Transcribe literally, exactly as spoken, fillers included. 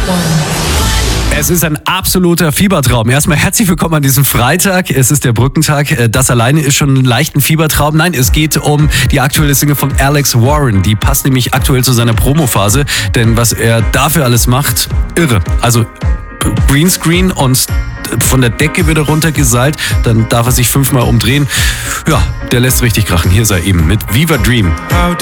Es ist ein absoluter Fiebertraum. Erstmal herzlich willkommen an diesem Freitag. Es ist der Brückentag. Das alleine ist schon leicht ein Fiebertraum. Nein, es geht um die aktuelle Single von Alex Warren. Die passt nämlich aktuell zu seiner Promophase. Denn was er dafür alles macht, irre. Also Greenscreen und von der Decke wieder runtergeseilt. Dann darf er sich fünfmal umdrehen. Ja, der lässt richtig krachen. Hier sei eben mit Viva Dream.